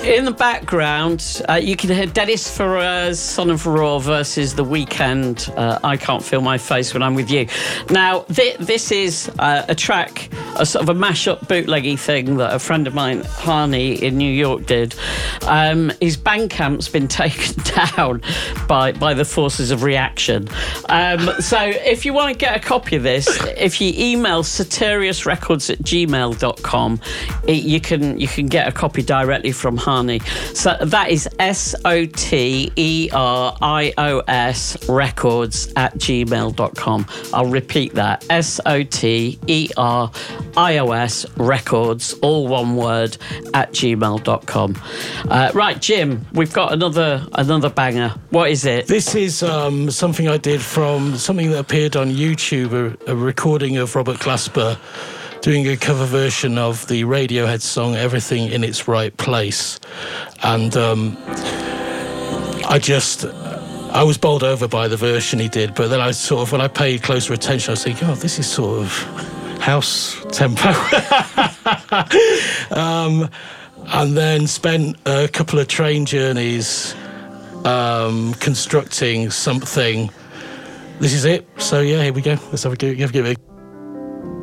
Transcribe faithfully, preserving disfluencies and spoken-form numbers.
In the background, uh, you can hear Dennis Ferrer's Son of Roar versus The Weeknd, uh, I Can't Feel My Face When I'm With You. Now, th- this is uh, a track, a sort of a mash-up bootleggy thing that a friend of mine, Harney, in New York did. Um, his Bandcamp's been taken down by, by the forces of reaction. Um, so if you want to get a copy of this, if you email soteriusrecords at gmail dot com, it, you can you can get a copy directly from Harney. So that is S O T E R I O S records at gmail dot com. I'll repeat that. S O T E R I O S records, all one word, at gmail dot com. Uh, right, Jim, we've got another another banger. What is it? This is um, something I did from something that appeared on YouTube, a, a recording of Robert Glasper doing a cover version of the Radiohead song Everything in Its Right Place. And um, I just, I was bowled over by the version he did, but then I sort of, when I paid closer attention, I was thinking, oh, this is sort of house tempo. um, and then spent a couple of train journeys um, constructing something. This is it. So yeah, here we go. Let's have a go. Have a go.